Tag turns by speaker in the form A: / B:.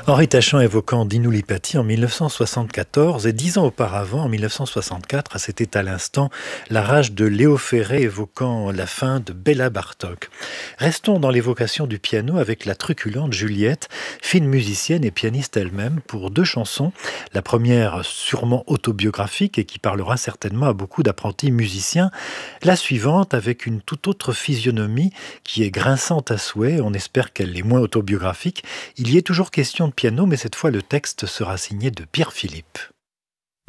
A: Henri Tachant évoquant Dinoulipaty en 1974 et 10 ans auparavant, en 1964, c'était à l'instant La rage de Léo Ferré évoquant la fin de Béla Bartók. Restons dans l'évocation du piano avec la truculente Juliette, fine musicienne et pianiste elle-même, pour deux chansons. La première sûrement autobiographique et qui parlera certainement à beaucoup d'apprentis musiciens. La suivante avec une toute autre physionomie qui est grinçante à souhait, on espère qu'elle est moins autobiographique. Il y est toujours question de piano, mais cette fois le texte sera signé de Pierre Philippe.